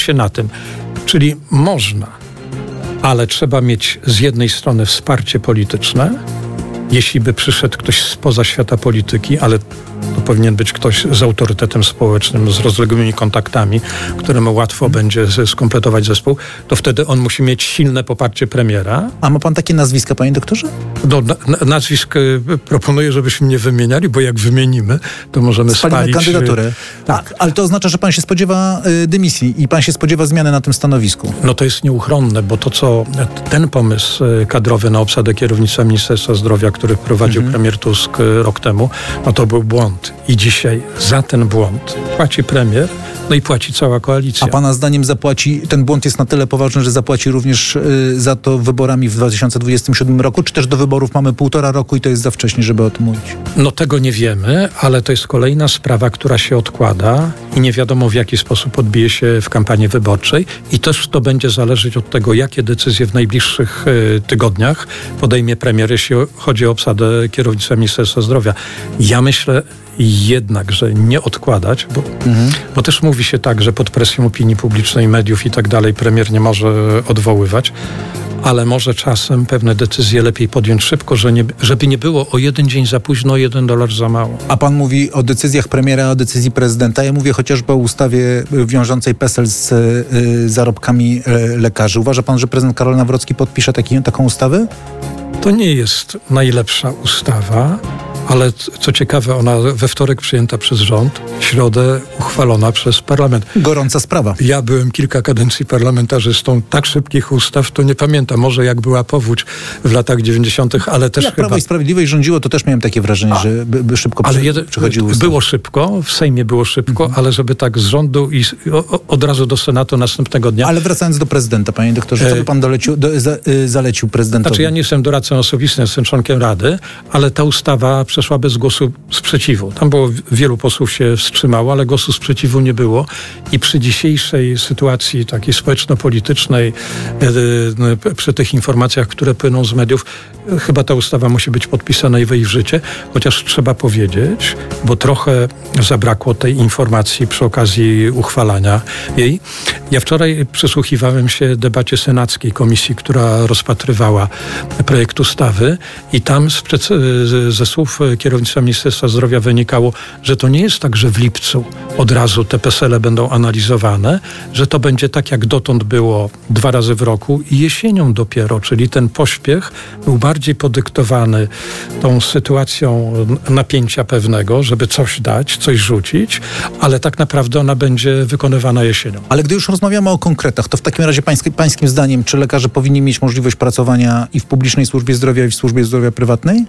się na tym. Czyli można, ale trzeba mieć z jednej strony wsparcie polityczne, jeśli by przyszedł ktoś spoza świata polityki, ale to powinien być ktoś z autorytetem społecznym, z rozległymi kontaktami, któremu łatwo będzie skompletować zespół, to wtedy on musi mieć silne poparcie premiera. A ma pan takie nazwiska, panie doktorze? No, nazwisk proponuję, żebyśmy nie wymieniali, bo jak wymienimy, to możemy spalić kandydaturę. Tak, ale to oznacza, że pan się spodziewa dymisji i pan się spodziewa zmiany na tym stanowisku. No to jest nieuchronne, bo to, co ten pomysł kadrowy na obsadę kierownictwa Ministerstwa Zdrowia, który wprowadził premier Tusk rok temu, no to był błąd. I dzisiaj za ten błąd płaci premier, no i płaci cała koalicja. A pana zdaniem ten błąd jest na tyle poważny, że zapłaci również za to wyborami w 2027 roku, czy też do wyborów mamy 1,5 roku i to jest za wcześnie, żeby o tym mówić? No tego nie wiemy, ale to jest kolejna sprawa, która się odkłada i nie wiadomo w jaki sposób odbije się w kampanii wyborczej i też to będzie zależeć od tego, jakie decyzje w najbliższych tygodniach podejmie premier, jeśli chodzi o obsadę kierownictwa Ministerstwa Zdrowia. Ja myślę jednak, że nie odkładać, bo też mówi się tak, że pod presją opinii publicznej, mediów i tak dalej premier nie może odwoływać, ale może czasem pewne decyzje lepiej podjąć szybko, żeby nie było o 1 dzień za późno, $1 za mało. A pan mówi o decyzjach premiera, o decyzji prezydenta. Ja mówię chociażby o ustawie wiążącej PESEL z zarobkami lekarzy. Uważa pan, że prezydent Karol Nawrocki podpisze taką ustawę? To nie jest najlepsza ustawa, ale co ciekawe, ona we wtorek przyjęta przez rząd, w środę uchwalona przez parlament. Gorąca sprawa. Ja byłem kilka kadencji parlamentarzystą, tak szybkich ustaw to nie pamiętam. Może jak była powódź w latach 90., ale też jak chyba... Prawo i Sprawiedliwość rządziło, to też miałem takie wrażenie, że by szybko przychodziły ustawy. Było szybko, w Sejmie było szybko, ale żeby tak z rządu i od razu do Senatu następnego dnia. Ale wracając do prezydenta, panie doktorze, co by pan zalecił prezydentowi? Znaczy ja nie jestem doradcą osobistym, jestem członkiem Rady, ale ta ustawa przeszła bez głosu sprzeciwu. Tam było wielu posłów się wstrzymało, ale głosu sprzeciwu nie było i przy dzisiejszej sytuacji takiej społeczno-politycznej, przy tych informacjach, które płyną z mediów, chyba ta ustawa musi być podpisana i wejść w życie, chociaż trzeba powiedzieć, bo trochę zabrakło tej informacji przy okazji uchwalania jej. Ja wczoraj przysłuchiwałem się debacie senackiej komisji, która rozpatrywała projekt ustawy i tam ze słów kierownictwa Ministerstwa Zdrowia wynikało, że to nie jest tak, że w lipcu od razu te PESEL-e będą analizowane, że to będzie tak, jak dotąd było 2 razy w roku i jesienią dopiero, czyli ten pośpiech był bardziej podyktowany tą sytuacją napięcia pewnego, żeby coś dać, coś rzucić, ale tak naprawdę ona będzie wykonywana jesienią. Ale gdy już rozmawiamy o konkretach, to w takim razie pańskim zdaniem, czy lekarze powinni mieć możliwość pracowania i w publicznej służbie zdrowia, i w służbie zdrowia prywatnej?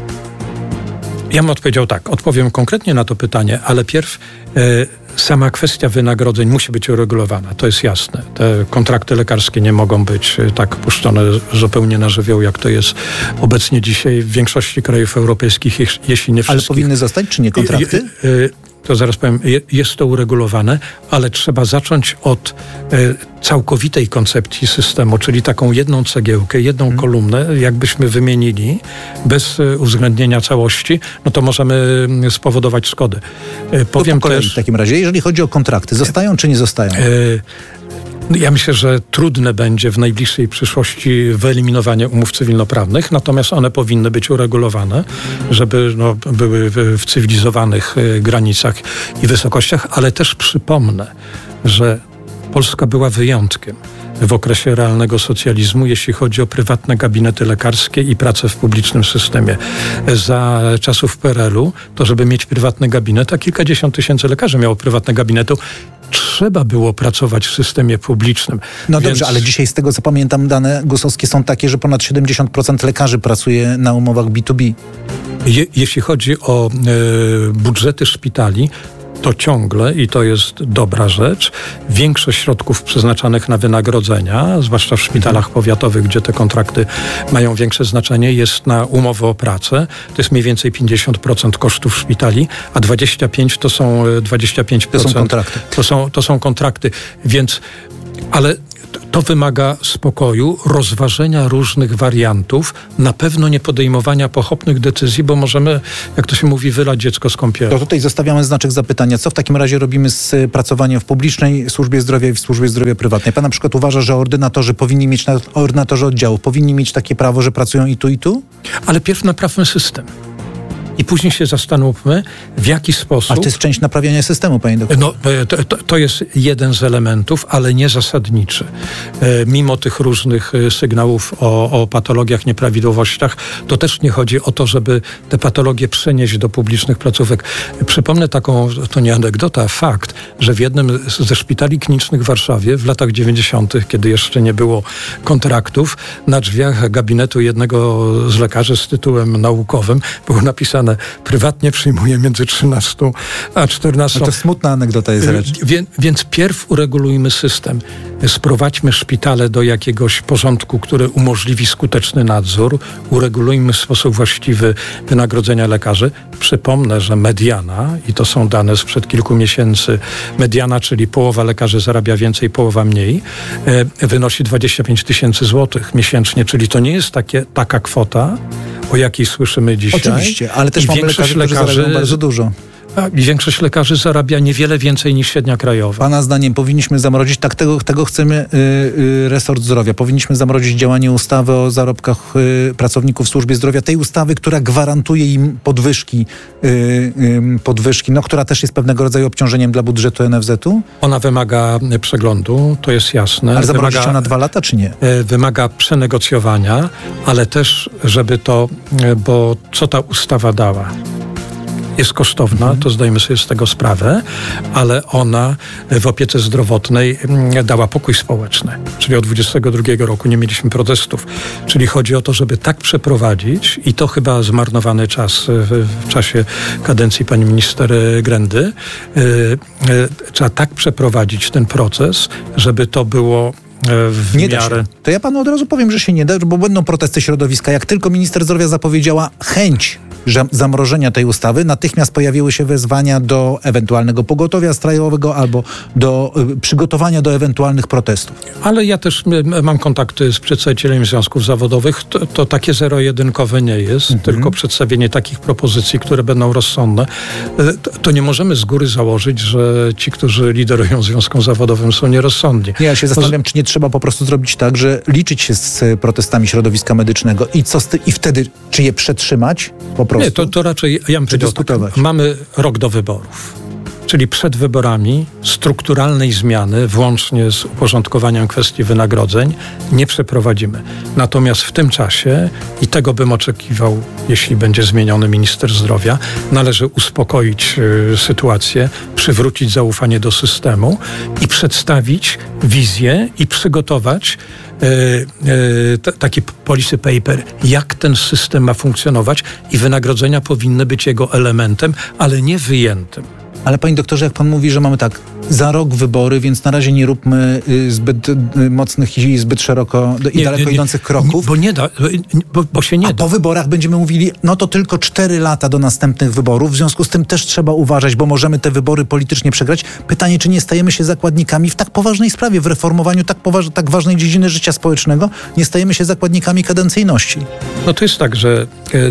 Ja bym odpowiedział tak, odpowiem konkretnie na to pytanie, ale pierw sama kwestia wynagrodzeń musi być uregulowana, to jest jasne. Te kontrakty lekarskie nie mogą być tak puszczone zupełnie na żywioł, jak to jest obecnie dzisiaj w większości krajów europejskich, jeśli nie wszystkich. Ale powinny zostać, czy nie kontrakty? To zaraz powiem, jest to uregulowane, ale trzeba zacząć od całkowitej koncepcji systemu, czyli taką jedną cegiełkę, jedną kolumnę, jakbyśmy wymienili, bez uwzględnienia całości, no to możemy spowodować szkody. Powiem też, w takim razie, jeżeli chodzi o kontrakty, zostają czy nie zostają? Ja myślę, że trudne będzie w najbliższej przyszłości wyeliminowanie umów cywilnoprawnych, natomiast one powinny być uregulowane, żeby były w cywilizowanych granicach i wysokościach, ale też przypomnę, że Polska była wyjątkiem w okresie realnego socjalizmu, jeśli chodzi o prywatne gabinety lekarskie i pracę w publicznym systemie. Za czasów PRL-u, to żeby mieć prywatny gabinet, a kilkadziesiąt tysięcy lekarzy miało prywatne gabinety, trzeba było pracować w systemie publicznym. No więc... dobrze, ale dzisiaj z tego co pamiętam dane GUS-owskie są takie, że ponad 70% lekarzy pracuje na umowach B2B. Jeśli chodzi o budżety szpitali, to ciągle, i to jest dobra rzecz, większość środków przeznaczanych na wynagrodzenia, zwłaszcza w szpitalach powiatowych, gdzie te kontrakty mają większe znaczenie, jest na umowę o pracę. To jest mniej więcej 50% kosztów szpitali, a 25% to są 25%. To są kontrakty. To są kontrakty, więc... Ale to wymaga spokoju, rozważenia różnych wariantów, na pewno nie podejmowania pochopnych decyzji, bo możemy, jak to się mówi, wylać dziecko z kąpielą. To tutaj zostawiamy znaczek zapytania. pytania, co w takim razie robimy z pracowaniem w publicznej służbie zdrowia i w służbie zdrowia prywatnej? Pan na przykład uważa, że ordynatorzy oddziałów powinni mieć takie prawo, że pracują i tu? Ale pierw naprawmy system. I później się zastanówmy, w jaki sposób... Ale to jest część naprawiania systemu, panie doktorze. No, to jest jeden z elementów, ale nie zasadniczy. Mimo tych różnych sygnałów o patologiach, nieprawidłowościach, to też nie chodzi o to, żeby te patologie przenieść do publicznych placówek. Przypomnę taką, to nie anegdota, fakt, że w jednym ze szpitali klinicznych w Warszawie w latach 90., kiedy jeszcze nie było kontraktów, na drzwiach gabinetu jednego z lekarzy z tytułem naukowym było napisane: prywatnie przyjmuje między 13 a 14. No to smutna anegdota jest rzecz. Więc pierw uregulujmy system. Sprowadźmy szpitale do jakiegoś porządku, który umożliwi skuteczny nadzór. Uregulujmy w sposób właściwy wynagrodzenia lekarzy. Przypomnę, że mediana, i to są dane sprzed kilku miesięcy, mediana, czyli połowa lekarzy zarabia więcej, połowa mniej, wynosi 25 000 złotych miesięcznie, czyli to nie jest taka kwota, o jakiej słyszymy dzisiaj. Oczywiście, ale też mamy lekarzy, którzy zarabiają bardzo dużo. I większość lekarzy zarabia niewiele więcej niż średnia krajowa. Pana zdaniem powinniśmy zamrozić, tego chcemy resort zdrowia, powinniśmy zamrozić działanie ustawy o zarobkach pracowników w służbie zdrowia, tej ustawy, która gwarantuje im podwyżki, która też jest pewnego rodzaju obciążeniem dla budżetu NFZ-u? Ona wymaga przeglądu, to jest jasne. Ale zamrozić ją na 2 lata, czy nie? Wymaga przenegocjowania, ale też, żeby to, bo co ta ustawa dała? Jest kosztowna, to zdajemy sobie z tego sprawę, ale ona w opiece zdrowotnej dała pokój społeczny. Czyli od 22 roku nie mieliśmy protestów. Czyli chodzi o to, żeby tak przeprowadzić, i to chyba zmarnowany czas w czasie kadencji pani minister Grendy, trzeba tak przeprowadzić ten proces, żeby to było w nie miarę... Da się. To ja panu od razu powiem, że się nie da, bo będą protesty środowiska. Jak tylko minister zdrowia zapowiedziała chęć zamrożenia tej ustawy, natychmiast pojawiły się wezwania do ewentualnego pogotowia strajkowego albo do przygotowania do ewentualnych protestów. Ale ja też mam kontakty z przedstawicielami związków zawodowych. To takie zero-jedynkowe nie jest, tylko przedstawienie takich propozycji, które będą rozsądne. To nie możemy z góry założyć, że ci, którzy liderują związkom zawodowym, są nierozsądni. Ja się zastanawiam, czy nie trzeba po prostu zrobić tak, że liczyć się z protestami środowiska medycznego i wtedy, czy je przetrzymać po prostu? Nie, to raczej ja bym powiedział tak, mamy rok do wyborów. Czyli przed wyborami strukturalnej zmiany, włącznie z uporządkowaniem kwestii wynagrodzeń, nie przeprowadzimy. Natomiast w tym czasie, i tego bym oczekiwał, jeśli będzie zmieniony minister zdrowia, należy uspokoić sytuację, przywrócić zaufanie do systemu i przedstawić wizję i przygotować taki policy paper, jak ten system ma funkcjonować, i wynagrodzenia powinny być jego elementem, ale nie wyjętym. Ale panie doktorze, jak pan mówi, że mamy tak, za rok wybory, więc na razie nie róbmy zbyt mocnych i zbyt szeroko i daleko idących kroków. Bo nie da, bo się nie da. A po wyborach będziemy mówili, to tylko 4 lata do następnych wyborów, w związku z tym też trzeba uważać, bo możemy te wybory politycznie przegrać. Pytanie, czy nie stajemy się zakładnikami w tak poważnej sprawie, w reformowaniu tak ważnej dziedziny życia społecznego, nie stajemy się zakładnikami kadencyjności? No to jest tak, że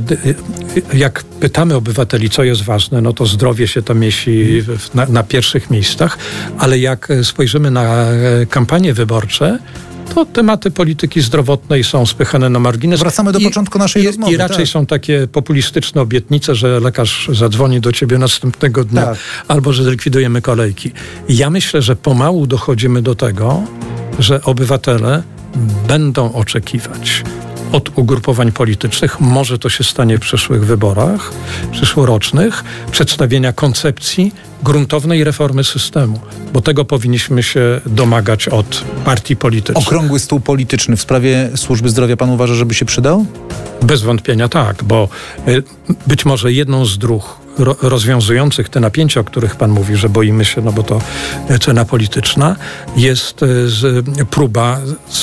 jak pytamy obywateli, co jest ważne, to zdrowie się tam mieści na pierwszych miejscach, ale jak spojrzymy na kampanie wyborcze, to tematy polityki zdrowotnej są spychane na margines. Wracamy do początku naszej rozmowy. I raczej są takie populistyczne obietnice, że lekarz zadzwoni do ciebie następnego dnia, albo że zlikwidujemy kolejki. Ja myślę, że pomału dochodzimy do tego, że obywatele będą oczekiwać od ugrupowań politycznych, może to się stanie w przyszłych wyborach, przyszłorocznych, przedstawienia koncepcji gruntownej reformy systemu, bo tego powinniśmy się domagać od partii politycznych. Okrągły stół polityczny w sprawie służby zdrowia pan uważa, żeby się przydał? Bez wątpienia tak, bo być może jedną z dróg rozwiązujących te napięcia, o których pan mówi, że boimy się, bo to cena polityczna, jest próba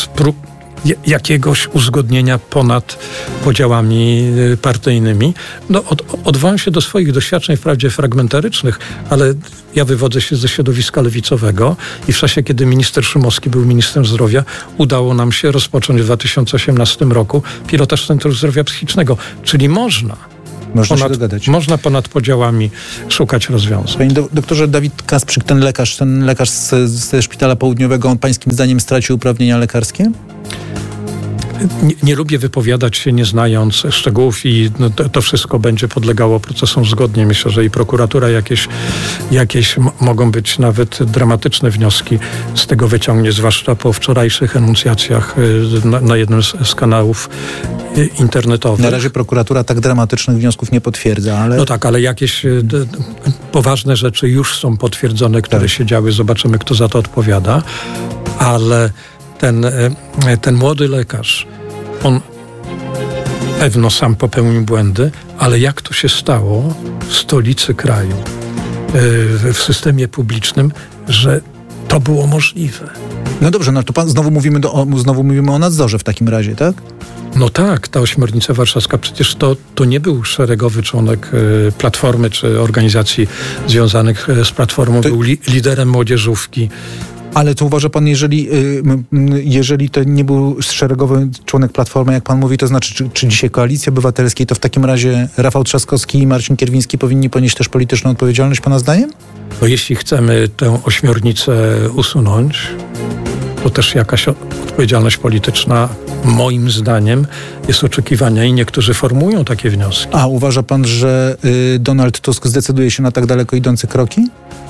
jakiegoś uzgodnienia ponad podziałami partyjnymi. Odwołam się do swoich doświadczeń, wprawdzie fragmentarycznych, ale ja wywodzę się ze środowiska lewicowego i w czasie, kiedy minister Szumowski był ministrem zdrowia, udało nam się rozpocząć w 2018 roku pilotaż Centrum Zdrowia Psychicznego. Czyli można Można się dogadać. Można ponad podziałami szukać rozwiązań. Panie doktorze, Dawid Kasprzyk, ten lekarz ze Szpitala Południowego, on pańskim zdaniem stracił uprawnienia lekarskie? Nie lubię wypowiadać się, nie znając szczegółów, i to wszystko będzie podlegało procesom zgodnie. Myślę, że i prokuratura jakieś mogą być nawet dramatyczne wnioski z tego wyciągnie, zwłaszcza po wczorajszych enuncjacjach na jednym z kanałów internetowych. Na razie prokuratura tak dramatycznych wniosków nie potwierdza, ale... No tak, ale jakieś poważne rzeczy już są potwierdzone, które się działy. Zobaczymy, kto za to odpowiada. Ale ten młody lekarz, on pewno sam popełnił błędy, ale jak to się stało w stolicy kraju, w systemie publicznym, że to było możliwe? No dobrze, no to znowu mówimy o nadzorze w takim razie, tak? No tak, ta ośmiornica warszawska, przecież to nie był szeregowy członek Platformy czy organizacji związanych z Platformą, był liderem młodzieżówki. Ale to uważa pan, jeżeli to nie był szeregowy członek Platformy, jak pan mówi, to znaczy, czy dzisiaj Koalicji Obywatelskiej, to w takim razie Rafał Trzaskowski i Marcin Kierwiński powinni ponieść też polityczną odpowiedzialność, pana zdaniem? Bo jeśli chcemy tę ośmiornicę usunąć, to też jakaś odpowiedzialność polityczna, moim zdaniem, jest oczekiwania i niektórzy formułują takie wnioski. A uważa pan, że Donald Tusk zdecyduje się na tak daleko idące kroki?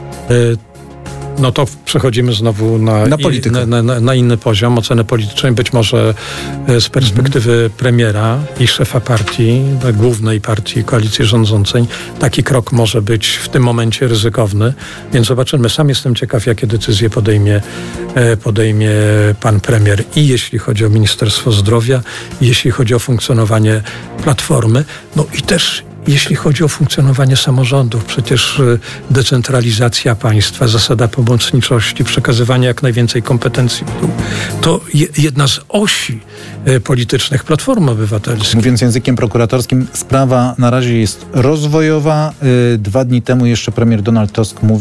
No to przechodzimy znowu na inny poziom oceny politycznej. Być może z perspektywy premiera i szefa partii, głównej partii koalicji rządzącej, taki krok może być w tym momencie ryzykowny. Więc zobaczymy. Sam jestem ciekaw, jakie decyzje podejmie pan premier, i jeśli chodzi o Ministerstwo Zdrowia, i jeśli chodzi o funkcjonowanie Platformy, no i też jeśli chodzi o funkcjonowanie samorządów. Przecież decentralizacja państwa, zasada pomocniczości, przekazywanie jak najwięcej kompetencji, to jedna z osi politycznych Platformy Obywatelskiej. Mówiąc językiem prokuratorskim, sprawa na razie jest rozwojowa. 2 dni temu jeszcze premier Donald Tusk mówił,